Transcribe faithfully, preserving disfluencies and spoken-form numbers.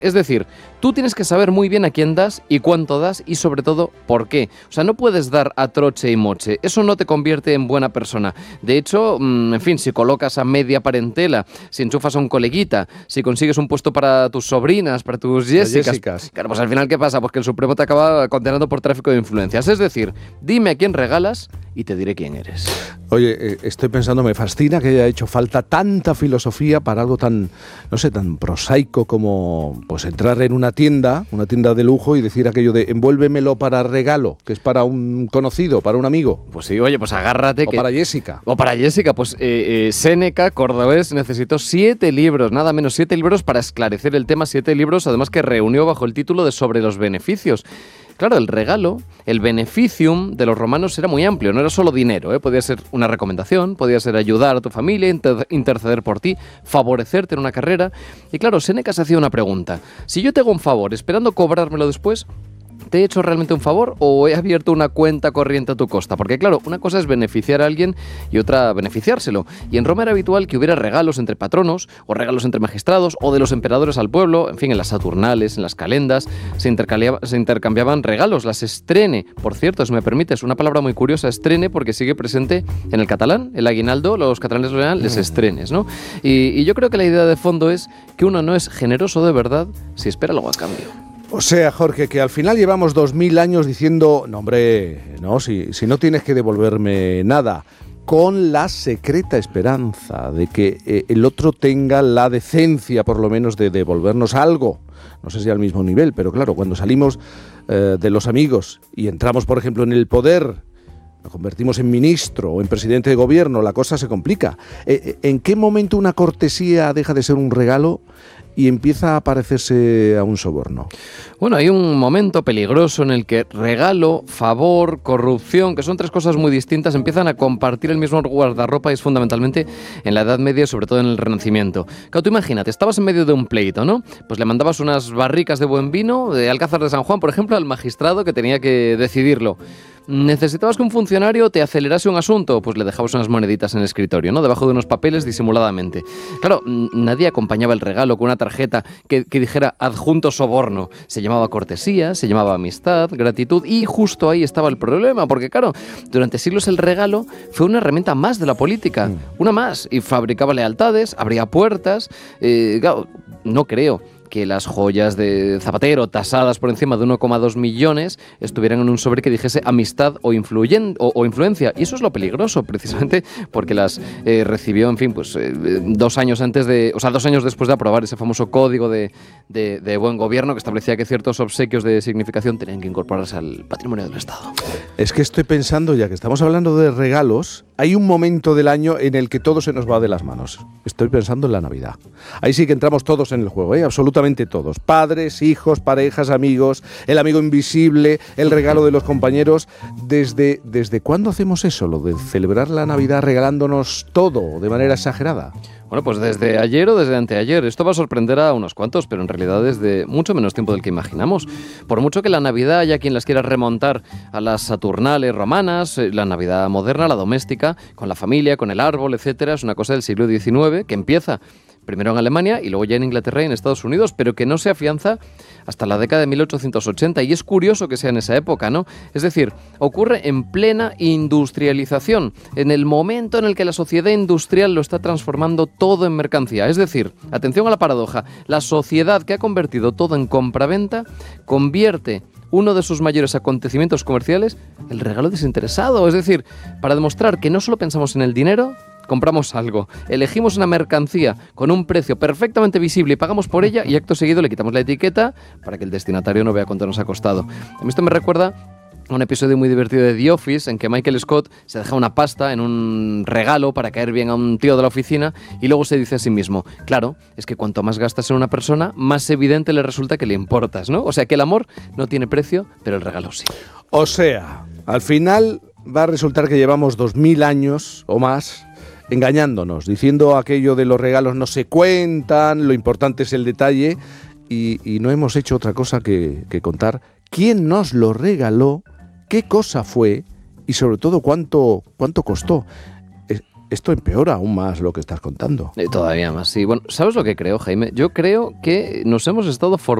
Es decir, tú tienes que saber muy bien a quién das y cuánto das y sobre todo por qué. O sea, no puedes dar a troche y moche. Eso no te convierte en buena persona. De hecho, mmm, en fin, si colocas a media parentela, si enchufas a un coleguita, si consigues un puesto para tus sobrinas, para tus Jessicas, Jessicas. Claro, pues al final, ¿qué pasa? Pues que el Supremo te acaba condenando por tráfico de influencias. Es decir, dime a quién regalas y te diré quién eres. Oye, eh, estoy pensando, me fascina que haya hecho falta tanta filosofía para algo tan, no sé, tan prosaico como pues entrar en una tienda, una tienda de lujo y decir aquello de envuélvemelo para regalo, que es para un conocido, para un amigo. Pues sí, oye, pues agárrate. O que... para Jessica. O para Jessica, pues eh, eh, Séneca, cordobés, necesitó siete libros, nada menos siete libros para esclarecer el tema, siete libros además que reunió bajo el título de Sobre los beneficios. Claro, el regalo, el beneficium de los romanos era muy amplio, no era solo dinero, ¿eh? Podía ser una recomendación, podía ser ayudar a tu familia, inter- interceder por ti, favorecerte en una carrera. Y claro, Séneca se hacía una pregunta: si yo te hago un favor esperando cobrármelo después, ¿te he hecho realmente un favor o he abierto una cuenta corriente a tu costa? Porque claro, una cosa es beneficiar a alguien y otra beneficiárselo. Y en Roma era habitual que hubiera regalos entre patronos, o regalos entre magistrados, o de los emperadores al pueblo, en fin, en las Saturnales, en las calendas, se, intercambiaba, se intercambiaban regalos, las estrene. Por cierto, si me permites, una palabra muy curiosa, estrene, porque sigue presente en el catalán, el aguinaldo, los catalanes lo llaman les estrenes, ¿no? Y, y yo creo que la idea de fondo es que uno no es generoso de verdad si espera algo a cambio. O sea, Jorge, que al final llevamos dos mil años diciendo, no hombre, no, si, si no tienes que devolverme nada, con la secreta esperanza de que eh, el otro tenga la decencia, por lo menos, de devolvernos algo. No sé si al mismo nivel, pero claro, cuando salimos eh, de los amigos y entramos, por ejemplo, en el poder, nos convertimos en ministro o en presidente de gobierno, la cosa se complica. Eh, ¿En qué momento una cortesía deja de ser un regalo y empieza a parecerse a un soborno? Bueno, hay un momento peligroso en el que regalo, favor, corrupción, que son tres cosas muy distintas, empiezan a compartir el mismo guardarropa, y es fundamentalmente en la Edad Media y sobre todo en el Renacimiento. Claro, tú imagínate, estabas en medio de un pleito, ¿no? Pues le mandabas unas barricas de buen vino, de Alcázar de San Juan, por ejemplo, al magistrado que tenía que decidirlo. ¿Necesitabas que un funcionario te acelerase un asunto? Pues le dejabas unas moneditas en el escritorio, ¿no? Debajo de unos papeles disimuladamente. Claro, nadie acompañaba el regalo con una tarjeta que, que dijera adjunto soborno. Se llamaba cortesía, se llamaba amistad, gratitud, y justo ahí estaba el problema, porque claro, durante siglos el regalo fue una herramienta más de la política, mm. una más, y fabricaba lealtades, abría puertas, eh, claro, no creo que las joyas de Zapatero, tasadas por encima de uno coma dos millones, estuvieran en un sobre que dijese amistad o, influyen, o, o influencia. Y eso es lo peligroso, precisamente porque las eh, recibió, en fin, pues eh, dos años antes de, o sea, dos años después de aprobar ese famoso código de, de, de buen gobierno que establecía que ciertos obsequios de significación tenían que incorporarse al patrimonio del Estado. Es que estoy pensando, ya que estamos hablando de regalos, hay un momento del año en el que todo se nos va de las manos. Estoy pensando en la Navidad. Ahí sí que entramos todos en el juego, ¿eh? Absolutamente todos. Padres, hijos, parejas, amigos, el amigo invisible, el regalo de los compañeros. ¿Desde, desde cuándo hacemos eso, lo de celebrar la Navidad regalándonos todo de manera exagerada? Bueno, pues desde ayer o desde anteayer. Esto va a sorprender a unos cuantos, pero en realidad desde mucho menos tiempo del que imaginamos. Por mucho que la Navidad haya quien las quiera remontar a las Saturnales romanas, la Navidad moderna, la doméstica, con la familia, con el árbol, etcétera, es una cosa del siglo diecinueve que empieza primero en Alemania y luego ya en Inglaterra y en Estados Unidos, pero que no se afianza hasta la década de mil ochocientos ochenta, y es curioso que sea en esa época, ¿no? Es decir, ocurre en plena industrialización, en el momento en el que la sociedad industrial lo está transformando todo en mercancía. Es decir, atención a la paradoja, la sociedad que ha convertido todo en compraventa convierte uno de sus mayores acontecimientos comerciales, el regalo desinteresado. Es decir, para demostrar que no solo pensamos en el dinero, compramos algo, elegimos una mercancía con un precio perfectamente visible y pagamos por ella, y acto seguido le quitamos la etiqueta para que el destinatario no vea cuánto nos ha costado. A mí esto me recuerda a un episodio muy divertido de The Office en que Michael Scott se deja una pasta en un regalo para caer bien a un tío de la oficina y luego se dice a sí mismo, claro, es que cuanto más gastas en una persona, más evidente le resulta que le importas, ¿no? O sea que el amor no tiene precio, pero el regalo sí. O sea, al final va a resultar que llevamos dos mil años o más engañándonos, diciendo aquello de los regalos no se cuentan, lo importante es el detalle, y, y no hemos hecho otra cosa que, que contar quién nos lo regaló, qué cosa fue y sobre todo cuánto, cuánto costó. esto empeora aún más lo que estás contando. Eh, todavía más, sí. Bueno, ¿sabes lo que creo, Jaime? Yo creo que nos hemos estado formando